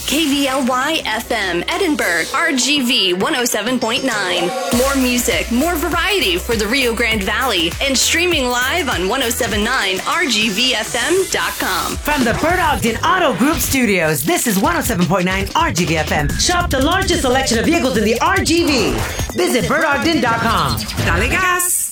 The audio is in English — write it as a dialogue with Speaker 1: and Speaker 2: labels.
Speaker 1: KVLY FM, Edinburgh, RGV 107.9. More music, more variety for the Rio Grande Valley, and streaming live on 1079RGVFM.com.
Speaker 2: From the Bert Ogden Auto Group Studios, this is 107.9 RGV FM. Shop the largest selection of vehicles in the RGV. Visit BertOgden.com. Dale gas!